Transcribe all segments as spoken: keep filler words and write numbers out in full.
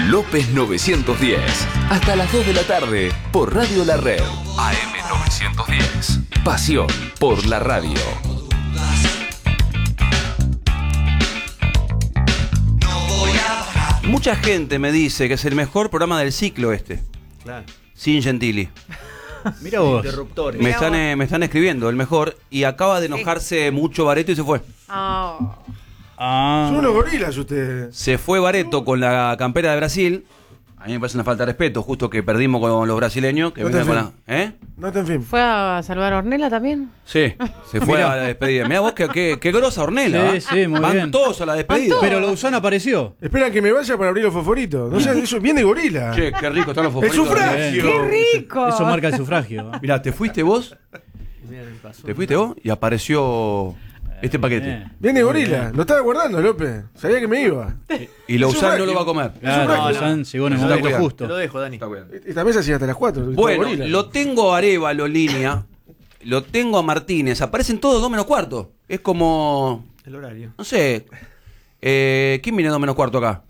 López novecientos diez. Hasta las dos de la tarde por Radio La Red. A M novecientos diez. Pasión por la radio. Mucha gente me dice que es el mejor programa del ciclo este. Claro. Sin Gentili. Mira vos. Interruptores. Me están, eh, me están escribiendo el mejor y acaba de enojarse mucho Bareto y se fue. Oh. Ah. Son unos gorilas ustedes. Se fue Bareto con la campera de Brasil. A mí me parece una falta de respeto, justo que perdimos con los brasileños. Que No te vengan con fin. la, ¿eh? No te en fin. ¿Fue a salvar a Ornella también? Sí, se fue a la despedida. Mirá vos que, que, que grosa Ornella. Sí, ¿eh? sí, muy Van bien. todos a la despedida. Van todos. Pero Lozano apareció. Esperan que me vaya para abrir los fosforitos. No sé, eso viene de gorila. Che, qué rico están los ¡El fosforitos. sufragio! ¡Qué rico! Eso marca el sufragio. Mirá, te fuiste vos, te fuiste vos y apareció este paquete. Eh. Viene de gorila. Lo estaba guardando, López. Sabía que me iba. Y Lozano no lo va a comer. Claro, sufragio. Lozano llegó en el Se está momento cuidando. justo. Te lo dejo, Dani. Está bien. Esta mesa sigue hasta las cuatro. Bueno, Gorila. lo tengo a Arevalo línea, lo tengo a Martínez, aparecen todos dos menos cuarto. Es como, El horario. no sé, eh, ¿quién viene dos menos cuarto acá?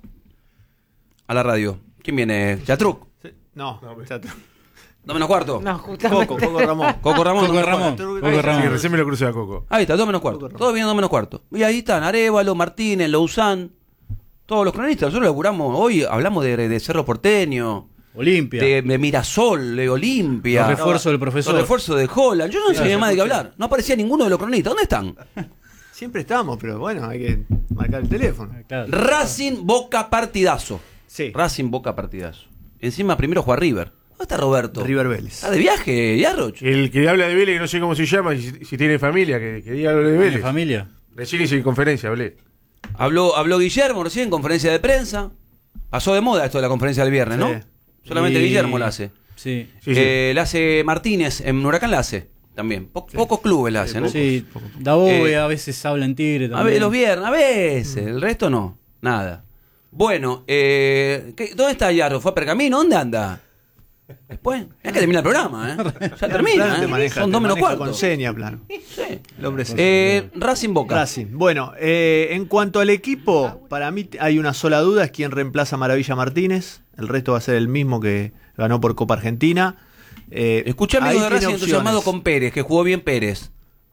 A la radio. ¿Quién viene? ¿Yatruc? Sí. No, chato. ¿Dos menos cuarto? No, justamente. Coco, Coco Ramón. Coco Ramón. Coco dos menos Ramón. cuarto. Coco Sí, Ramón. recién me lo crucé a Coco. Ahí está, dos menos cuarto. Todos vienen dos menos cuarto. Y ahí están, Arevalo, Martínez, Louzán, todos los cronistas. Nosotros laburamos, hoy hablamos de, de Cerro Porteño, Olimpia. de, de Mirasol, de Olimpia. Los refuerzos del profesor. Los refuerzos de Holland. Yo no Sí, sabía se más de qué escucha. hablar. No aparecía ninguno de los cronistas. ¿Dónde están? Siempre estamos, pero bueno, hay que marcar el teléfono. Claro. Racing Boca partidazo. Sí. Racing Boca partidazo. Encima primero juega River. ¿Dónde está Roberto? River Vélez. ¿Está de viaje, Yarroch? El que habla de Vélez, que no sé cómo se llama, y si, si tiene familia, que, que diga algo de ¿Tiene Vélez. familia? Recién hice conferencia, hablé. Habló, habló Guillermo recién en conferencia de prensa. Pasó de moda esto de la conferencia del viernes, ¿no? Sí. Solamente Y- Guillermo la hace. Sí. Sí, sí. Eh, la hace Martínez, en Huracán la hace también. Po- Pocos clubes la hacen, ¿no? Sí. Dabove Eh, a veces habla en Tigre A también. ver, los viernes, a veces. El resto no. Nada. Bueno, eh, ¿qué- ¿dónde está Yarro? ¿Fue a Pergamino? ¿Dónde anda? Después. Es que termina el programa, ¿eh? Ya termina, Plano te ¿eh? maneja, Son te dos menos maneja cuarto. con seña, plano. Sí. El hombre es Eh, Racing Boca. Racing. Bueno, eh, en cuanto al equipo, para mí hay una sola duda, es quién reemplaza a Maravilla Martínez. El resto va a ser el mismo que ganó por Copa Argentina. Eh, Escuché ahí amigos de tiene Racing entusiasmado opciones. con Pérez, que jugó bien Pérez.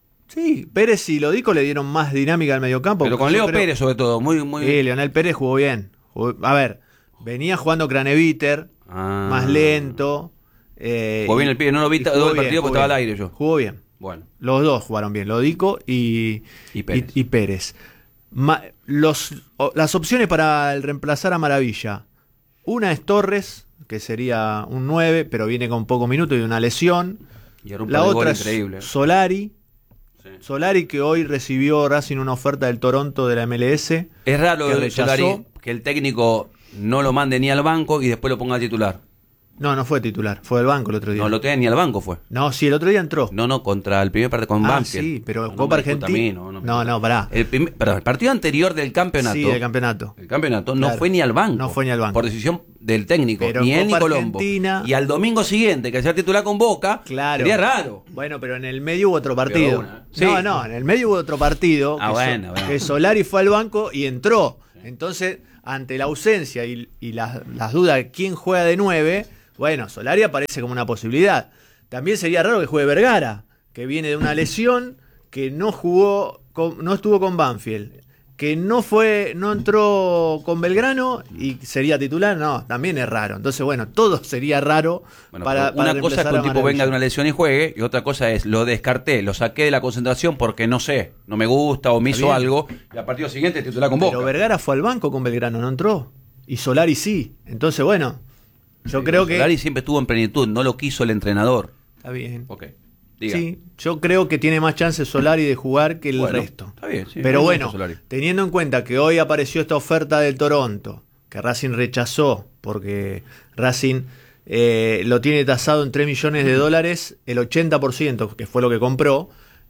Sí, Pérez y Lodico le dieron más dinámica al mediocampo. Pero con Yo Leo creo- Pérez, sobre todo. Muy, muy. Sí, Leonel Pérez jugó bien. Jugó- a ver, venía jugando Craneviter, Ah. más lento. Eh, Jugó bien el pibe, no lo vi y todo jugó el bien, partido porque jugó estaba al bien. aire yo. Jugó bien. Bueno. Los dos jugaron bien, Lodico y, Y Pérez. y- y Pérez. Ma- los, o- las opciones para el reemplazar a Maravilla. Una es Torres, que sería un nueve, pero viene con pocos minutos y una lesión. Y era un La par de gol otra es increíble. Solari. Sí. Solari, que hoy recibió Racing una oferta del Toronto de la M L S. Es raro que de rechazó. Solari que el técnico no lo mande ni al banco y después lo ponga a titular. No, no fue titular, fue del banco el otro día. No lo tenía ni al banco fue. No, sí, el otro día entró. No, no, contra el primer partido con Ah, Banfield. sí, pero No, no Copa me discuta a mí, Argentina. no, no, me No, discuta. no, pará. El, primer- perdón, el partido anterior del campeonato. Sí, del campeonato. El campeonato no Claro. fue ni al banco. No fue ni al banco. Por decisión del técnico. Pero ni en él ni Copa Colombo. Argentina- Y al domingo siguiente, que sea titular con Boca, Claro. sería raro. Bueno, pero en el medio hubo otro partido. una. Sí. No, no, en el medio hubo otro partido. Ah, que, bueno, So- bueno. que Solari fue al banco y entró. Entonces, ante la ausencia y, y las, las dudas de quién juega de nueve, bueno, Solari aparece como una posibilidad. También sería raro que juegue Vergara, que viene de una lesión, que no jugó, con- no estuvo con Banfield, que no fue, no entró con Belgrano y sería titular. No, también es raro. Entonces, bueno, todo sería raro Bueno, para, pero para una cosa es que reemplazar un a tipo Maravilla. venga de una lesión y juegue, y otra cosa es, lo descarté, lo saqué de la concentración porque no sé, no me gusta o me Está hizo bien. algo, y al partido siguiente titular con Boca. Pero Vergara fue al banco con Belgrano, no entró. Y Solari sí. Entonces, bueno, yo Sí, creo que... Solari siempre estuvo en plenitud, no lo quiso el entrenador. Está bien. Ok, diga. Sí, yo creo que tiene más chances Solari de jugar que el Bueno, resto. está bien, sí, Pero me bueno, gusta Solari. teniendo en cuenta que hoy apareció esta oferta del Toronto, que Racing rechazó, porque Racing eh, lo tiene tasado en tres millones de dólares, el ochenta por ciento, que fue lo que compró,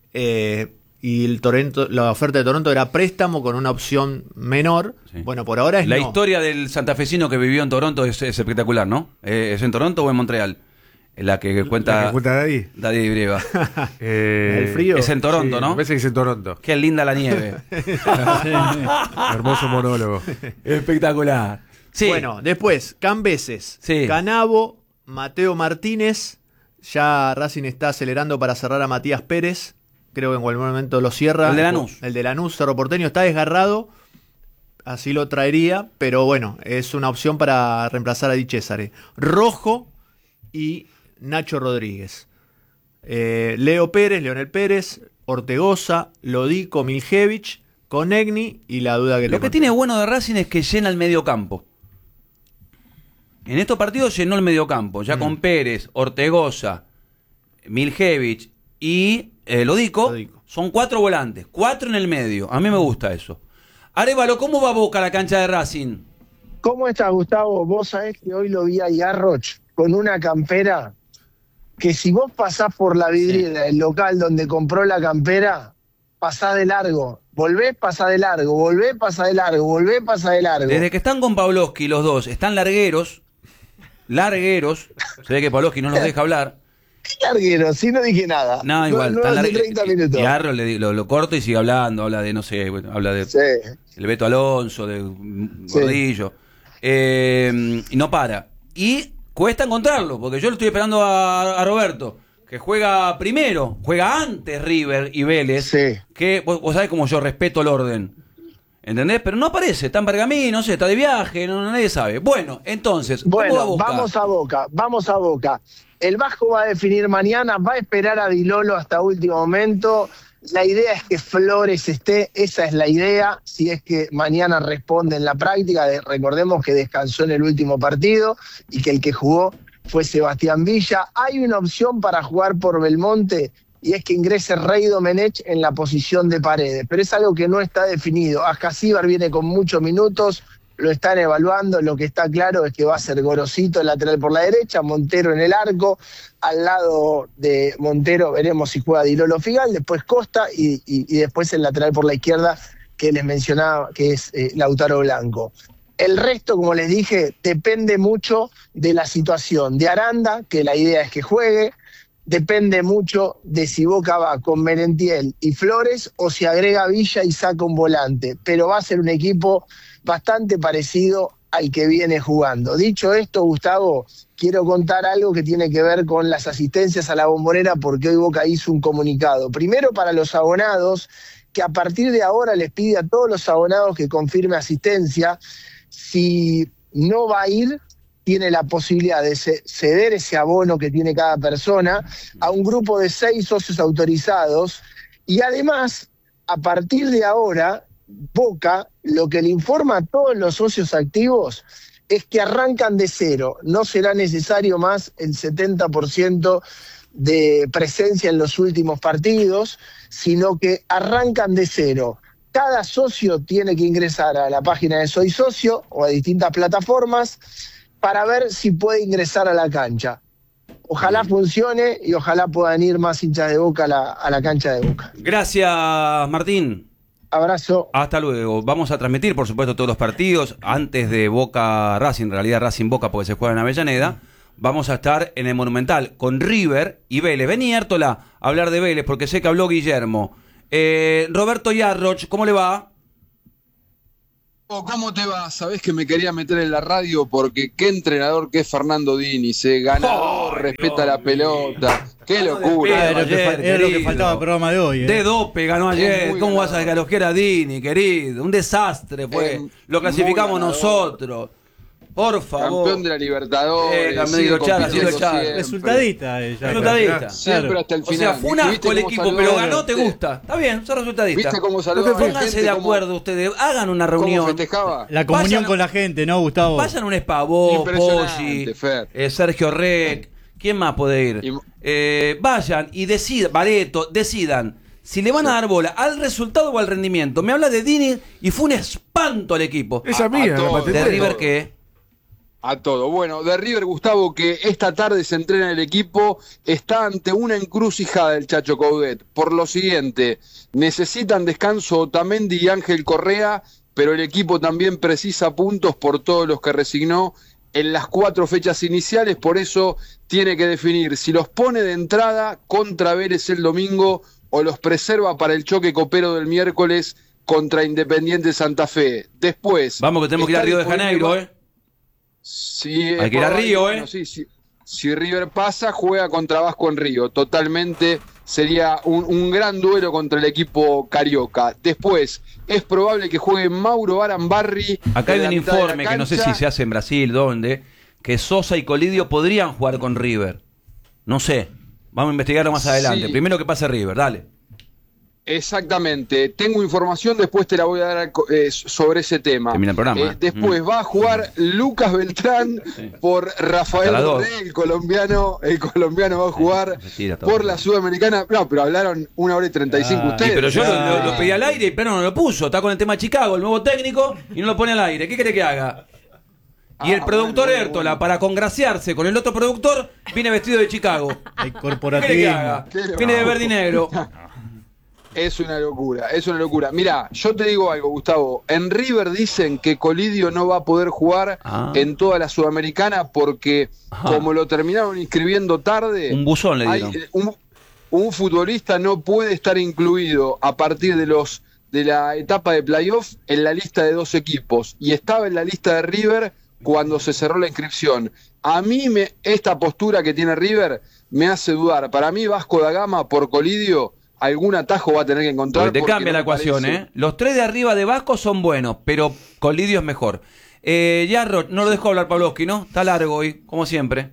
eh, y el Toronto, la oferta de Toronto era préstamo con una opción menor. Sí. Bueno, por ahora es La no. historia del santafesino que vivió en Toronto es, es espectacular, ¿no? Eh, ¿Es en Toronto o en Montreal? La que cuenta, La que cuenta Daddy. Daddy Brieva. Eh, El frío. Es en Toronto, sí, ¿no? Me parece que es en Toronto. Qué linda la nieve. Hermoso monólogo. Espectacular. Sí. Bueno, después, Cambeses, Sí. Canavo, Mateo Martínez. Ya Racing está acelerando para cerrar a Matías Pérez. Creo que en cualquier momento lo cierra. El de Lanús. El de Lanús, Cerro Porteño, está desgarrado. Así lo traería, pero bueno, es una opción para reemplazar a Di Césare. Rojo y Nacho Rodríguez. Eh, Leo Pérez, Leonel Pérez, Ortegoza, Lodico, Miljevich, Conegni y la duda que Lo te que conté. tiene bueno de Racing es que llena el mediocampo. En estos partidos llenó el mediocampo, ya Mm. con Pérez, Ortegoza, Miljevich y eh, Lodico, Lodico. son cuatro volantes, cuatro en el medio. A mí me gusta eso. Arévalo, ¿cómo va Boca a la cancha de Racing? ¿Cómo estás, Gustavo? Vos sabés que hoy lo vi a Yarroch con una campera que si vos pasás por la vidriera del local donde compró la campera, pasás de largo. Volvés, pasás de largo. Volvés, pasás de largo. Volvés, pasás de largo. Desde que están con Pavlovsky los dos, están largueros, largueros, se ve que Pavlovsky no los deja hablar. ¿Qué larguero? Si no dije nada. No, igual, no, están hace largueros. treinta minutos. Y Arro le di- lo, lo corto y sigue hablando, habla de, no sé, bueno, habla de Sí. el Beto Alonso, de mm, Sí. Gordillo, eh, y no para. Y cuesta encontrarlo, porque yo lo estoy esperando a, a Roberto, que juega primero, juega antes River y Vélez, Sí. que vos, vos sabés cómo yo respeto el orden, ¿entendés? Pero no aparece, está en Pergamino, no sé, está de viaje, no, nadie sabe. Bueno, entonces, ¿cómo va Bueno, Boca? vamos a Boca, vamos a Boca. El Vasco va a definir mañana, va a esperar a Di Lolo hasta último momento. La idea es que Flores esté, esa es la idea, si es que mañana responde en la práctica. De- recordemos que descansó en el último partido y que el que jugó fue Sebastián Villa. Hay una opción para jugar por Belmonte y es que ingrese Rey Domenech en la posición de Paredes, pero es algo que no está definido. Ascasíbar viene con muchos minutos, lo están evaluando, lo que está claro es que va a ser Gorosito el lateral por la derecha, Montero en el arco, al lado de Montero veremos si juega Di Lolo Figal, después Costa y, y, y después el lateral por la izquierda que les mencionaba, que es eh, Lautaro Blanco. El resto, como les dije, depende mucho de la situación de Aranda, que la idea es que juegue, depende mucho de si Boca va con Merentiel y Flores o si agrega Villa y saca un volante, pero va a ser un equipo bastante parecido al que viene jugando. Dicho esto, Gustavo, quiero contar algo que tiene que ver con las asistencias a la Bombonera, porque hoy Boca hizo un comunicado. Primero para los abonados, que a partir de ahora les pide a todos los abonados que confirme asistencia. Si no va a ir, tiene la posibilidad de ceder ese abono que tiene cada persona a un grupo de seis socios autorizados. Y además, a partir de ahora, Boca, lo que le informa a todos los socios activos es que arrancan de cero. No será necesario más el setenta por ciento de presencia en los últimos partidos, sino que arrancan de cero. Cada socio tiene que ingresar a la página de Soy Socio o a distintas plataformas para ver si puede ingresar a la cancha. Ojalá funcione y ojalá puedan ir más hinchas de Boca a la, a la cancha de Boca. Gracias, Martín. Abrazo. Hasta luego. Vamos a transmitir, por supuesto, todos los partidos antes de Boca Racing, en realidad Racing Boca porque se juega en Avellaneda. Vamos a estar en el Monumental con River y Vélez. Vení, Hértola, a hablar de Vélez porque sé que habló Guillermo. Eh, Roberto Yarroch, ¿cómo le va? ¿Cómo te va? Sabés que me quería meter en la radio porque qué entrenador que es Fernando Diniz, eh, ganador, Oh, respeta Dios la mío. pelota. Qué Ganó de locura. pedo. Era, lo que, ayer, fa- era lo que querido. faltaba al programa de hoy. ¿eh? De dope ganó Es ayer. muy ¿Cómo vas a ganador. que los quiera Dini, querido? Un desastre fue. Es Lo clasificamos muy ganador. nosotros. Por favor. Campeón de la Libertadores. Eh, campeón de sigue Lochara, compitiendo sigue Lochara. siempre. Resultadista. eh, ya. Resultadista. Siempre Claro. hasta el O final. sea, fue un ¿Viste asco el cómo equipo, saludó pero a la ganó, te gente? gusta. Está bien, sos resultadista. ¿Viste cómo saludó a la Pónganse gente? de ¿Cómo- acuerdo ustedes, hagan una ¿Cómo reunión. festejaba? La comunión Vayan- con la gente, ¿no, Gustavo? Vayan a un spa, vos, Impresionante, Poggi, Fer. eh, Sergio Rec, ¿quién más puede ir? Y- Eh, vayan y decidan, Bareto, decidan si le van a dar bola al resultado o al rendimiento. Me habla de Dini y fue un espanto al equipo. Esa a mía, la todo. patente. ¿De River qué? A todo. Bueno, de River, Gustavo, que esta tarde se entrena el equipo, está ante una encrucijada el Chacho Coudet. Por lo siguiente, necesitan descanso Otamendi y Ángel Correa, pero el equipo también precisa puntos por todos los que resignó en las cuatro fechas iniciales, por eso tiene que definir si los pone de entrada contra Vélez el domingo o los preserva para el choque copero del miércoles contra Independiente Santa Fe. Después... Vamos que tenemos que ir a está Río de disponible Janeiro, ma- ¿eh? Sí, Hay que ir a Río, bueno, ¿eh? Sí, sí. Si River pasa, juega contra Vasco en Río. Totalmente sería un, un gran duelo contra el equipo carioca. Después, es probable que juegue Mauro Arambarri. Acá hay en un la mitad de la informe que no sé cancha. si se hace en Brasil, dónde, que Sosa y Colidio podrían jugar con River. No sé. Vamos a investigarlo más adelante. Sí. Primero que pase River, dale. Exactamente. Tengo información, después te la voy a dar eh, sobre ese tema. Termina el programa, Eh, ¿eh? después Mm. va a jugar Lucas Beltrán Sí. por Rafael Hasta las dos. Borré, el colombiano. El colombiano va a jugar Se tira todo. por la Sudamericana. No, pero hablaron una hora y treinta y cinco Ah, ustedes. Sí, pero yo lo, Ah. lo- lo pedí al aire y pero no lo puso. Está con el tema de Chicago, el nuevo técnico, y no lo pone al aire. ¿Qué quiere que haga? Y el Ah, productor bueno, Hértola, bueno. para congraciarse con el otro productor, viene vestido de Chicago. El ¿Qué quiere que corporativismo. haga? Qué loco. Viene de verde y negro. Es una locura, es una locura. Mirá, yo te digo algo, Gustavo. En River dicen que Colidio no va a poder jugar Ah. en toda la Sudamericana porque, Ajá. como lo terminaron inscribiendo tarde, Un buzón le hay- dieron. un, un futbolista no puede estar incluido a partir de los de la etapa de playoff en la lista de dos equipos. Y estaba en la lista de River cuando se cerró la inscripción. A mí me, esta postura que tiene River me hace dudar. Para mí Vasco da Gama por Colidio algún atajo va a tener que encontrar. Porque te porque cambia no la me ecuación, parece- ¿eh? Los tres de arriba de Vasco son buenos, pero Colidio es mejor. Eh, Yarro, no lo dejó hablar Pavlovsky, ¿no? Está largo hoy, como siempre.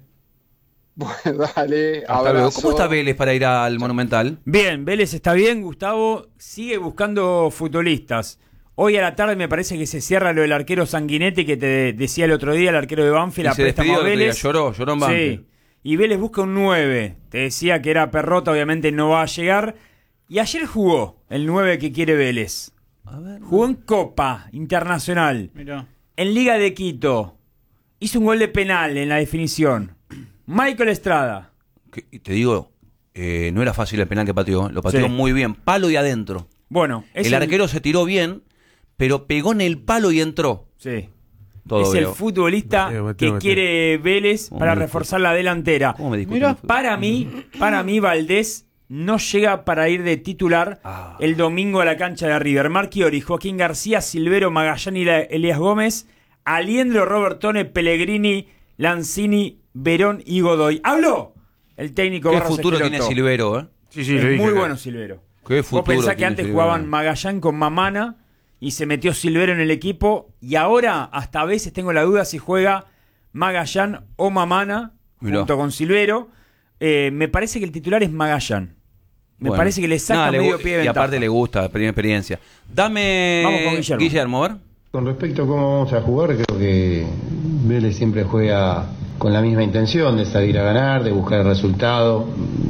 Bueno, dale, Hasta abrazo. luego. ¿Cómo está Vélez para ir al Monumental? Bien, Vélez está bien, Gustavo sigue buscando futbolistas. Hoy a la tarde me parece que se cierra lo del arquero Sanguinetti que te decía el otro día, el arquero de Banfield, Y a se préstamo despidió a el otro día, Vélez. lloró, lloró en Banfield. Sí, y Vélez busca un nueve. Te decía que era Perrota, obviamente no va a llegar. Y ayer jugó el nueve que quiere Vélez. Jugó en Copa Internacional, Mirá. en Liga de Quito. Hizo un gol de penal en la definición. Michael Estrada. Que- y te digo, eh, no era fácil el penal que pateó. Lo pateó Sí. muy bien, palo y adentro. Bueno, es El arquero se tiró bien, pero pegó en el palo y entró. Sí. Todo es el veo. futbolista Mateo, Mateo, que Mateo. quiere Vélez ¿Cómo para me reforzar la delantera. ¿Cómo me discuten Mira, el fútbol? Para mí, para mí Valdés no llega para ir de titular Ah. el domingo a la cancha de River. Marchiori, Joaquín García, Silvero, Magallán y la- Elías Gómez, Aliendro, Robertone, Pellegrini, Lanzini, Verón y Godoy. ¡Habló! El técnico ¿Qué Barros futuro tiene Esqueloto. Silvero, eh? Sí, sí, Es lo dije muy acá. bueno Silvero. ¿Qué Vos futuro pensás que tiene antes Silvero? jugaban Magallán con Mamana y se metió Silvero en el equipo y ahora hasta a veces tengo la duda si juega Magallán o Mamana Mirá. junto con Silvero. Eh, me parece que el titular es Magallán. Me Bueno. parece que le saca Nada, le medio gu- pie de Y ventaja. aparte le gusta, primera experiencia. Dame. Vamos con Guillermo. Guillermo, a ver. Con respecto a cómo vamos a jugar, creo que Vélez siempre juega con la misma intención de salir a ganar, de buscar el resultado,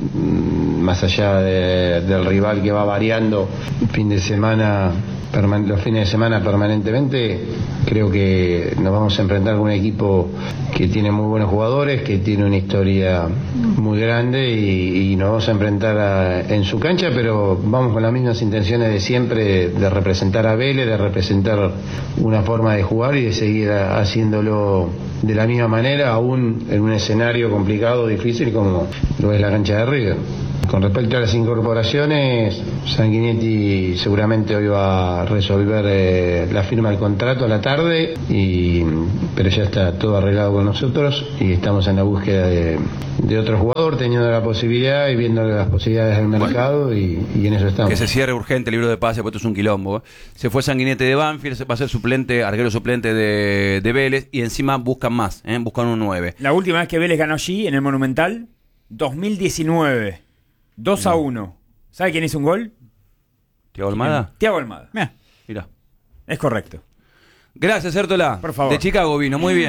mm, más allá de- del rival que va variando fin de semana, perman- los fines de semana permanentemente. Creo que nos vamos a enfrentar con un equipo que tiene muy buenos jugadores, que tiene una historia muy grande y, y nos vamos a enfrentar a- en su cancha, pero vamos con las mismas intenciones de siempre, de representar a Vélez, de representar una forma de jugar y de seguir a- haciéndolo de la misma manera, aún en un escenario complicado, difícil como lo es la cancha de River. Con respecto a las incorporaciones, Sanguinetti seguramente hoy va a resolver eh, la firma del contrato a la tarde, y, pero ya está todo arreglado con nosotros y estamos en la búsqueda de, de otro jugador, teniendo la posibilidad y viendo las posibilidades del mercado, y, y en eso estamos. Que se cierre urgente el libro de pase, porque esto es un quilombo. ¿eh? Se fue Sanguinetti de Banfield, se va a ser suplente, arquero suplente de, de Vélez, y encima buscan más, ¿eh? Buscan un nueve. La última vez que Vélez ganó allí, en el Monumental, dos mil diecinueve. dos a uno. ¿Sabe quién hizo un gol? ¿Tiago Almada? Thiago Almada. Mira. Es correcto. Gracias, Hértola. Por favor. De Chicago vino, muy bien.